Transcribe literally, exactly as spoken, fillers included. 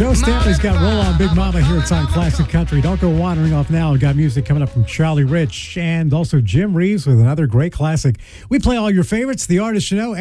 Joe Stanley's got Roll On Big Mama here. It's on Classic Country. Don't go wandering off now. We've got music coming up from Charlie Rich and also Jim Reeves with another great classic. We play all your favorites, the artists you know,